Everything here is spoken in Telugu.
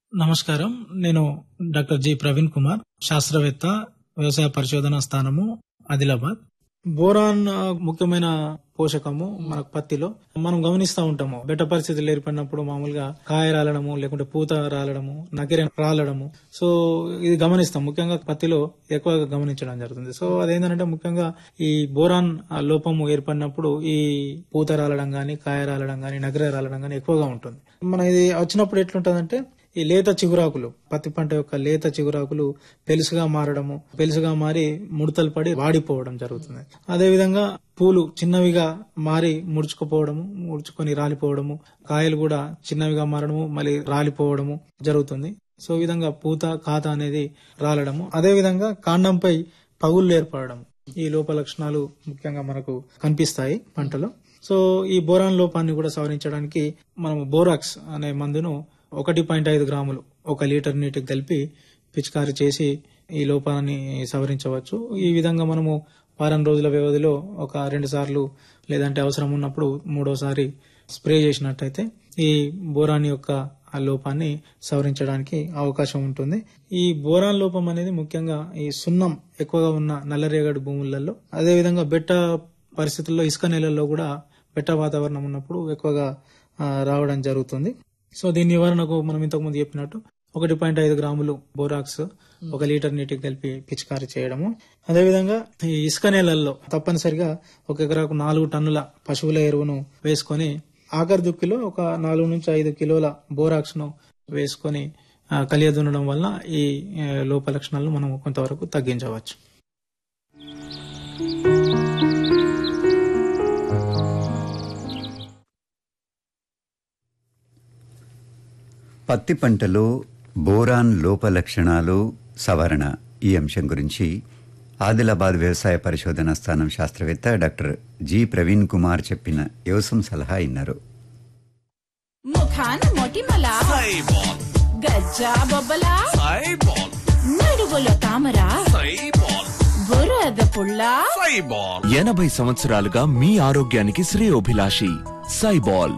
నమస్కారం. నేను డాక్టర్ జి ప్రవీణ్ కుమార్, శాస్త్రవేత్త, వ్యవసాయ పరిశోధనా స్థానము, ఆదిలాబాద్. బోరాన్ ముఖ్యమైన పోషకము మనకు పత్తిలో. మనం గమనిస్తూ ఉంటాము, బెట్ట పరిస్థితులు ఏర్పడినప్పుడు మామూలుగా కాయ రాలడము, లేకుంటే పూత రాలడము, నకిర రాలడము. సో ఇది గమనిస్తాం, ముఖ్యంగా పత్తిలో ఎక్కువగా గమనించడం జరుగుతుంది. సో అదేంటంటే ముఖ్యంగా ఈ బోరాన్ లోపము ఏర్పడినప్పుడు ఈ పూత రాలడం గాని, కాయ రాలడం గాని, నకిర రాలడం గాని ఎక్కువగా ఉంటుంది. మన ఇది వచ్చినప్పుడు ఎట్లుంటదంటే ఈ లేత చిగురాకులు, పత్తి పంట యొక్క లేత చిగురాకులు పెలుసుగా మారడము, పెలుసుగా మారి ముడతలు పడి వాడిపోవడం జరుగుతుంది. అదేవిధంగా పూలు చిన్నవిగా మారి ముడుచుకుపోవడము, ముడుచుకొని రాలిపోవడము, కాయలు కూడా చిన్నవిగా మారడము, మళ్ళీ రాలిపోవడము జరుగుతుంది. సో ఈ విధంగా పూత, కాత అనేది రాలడము. అదేవిధంగా కాండంపై పగుళ్లు ఏర్పడడం, ఈ లోప లక్షణాలు ముఖ్యంగా మనకు కనిపిస్తాయి పంటలో. సో ఈ బోరాన్ లోపాన్ని కూడా సవరించడానికి మనము బోరాక్స్ అనే మందును 1.5 గ్రాములు 1 లీటర్ నీటికి కలిపి పిచికారీ చేసి ఈ లోపాన్ని సవరించవచ్చు. ఈ విధంగా మనము వారం రోజుల వ్యవధిలో ఒక 2 సార్లు లేదంటే అవసరం ఉన్నప్పుడు 3వ సారి స్ప్రే చేసినట్టయితే ఈ బోరాన్ యొక్క ఆ లోపాన్ని సవరించడానికి అవకాశం ఉంటుంది. ఈ బోరాన్ లోపం అనేది ముఖ్యంగా ఈ సున్నం ఎక్కువగా ఉన్న నల్లరేగడి భూములలో, అదేవిధంగా బెట్ట పరిస్థితుల్లో ఇసుక నేలల్లో కూడా బెట్ట వాతావరణం ఉన్నప్పుడు ఎక్కువగా రావడం జరుగుతుంది. సో దీని నివారణకు మనం ఇంతకుముందు చెప్పినట్టు 1.5 గ్రాములు బోరాక్స్ 1 లీటర్ నీటికి కలిపి పిచికారీ చేయడము. అదేవిధంగా ఈ ఇసుక నేలల్లో తప్పనిసరిగా 1 ఎకరాకు 4 టన్నుల పశువుల ఎరువును వేసుకొని ఆఖరి దుక్కిలో ఒక 4 నుంచి 5 కిలోల బోరాక్స్ ను వేసుకొని కలియదున్నడం వల్ల ఈ లోప లక్షణాలను మనం కొంతవరకు తగ్గించవచ్చు. పత్తి పంటలో బోరాన్ లోప లక్షణాలు సవరణ, ఈ అంశం గురించి ఆదిలాబాద్ వ్యవసాయ పరిశోధనా స్థానం శాస్త్రవేత్త డాక్టర్ జి ప్రవీణ్ కుమార్ చెప్పిన యోసం సలహా ఇన్నారు. ముఖాన మొటిమల, గజ్జా బొబ్బల, నడుగుల తామర, బురద పుల్ల, 80 సంవత్సరాలుగా మీ ఆరోగ్యానికి శ్రేయోభిలాషి సైబాల్.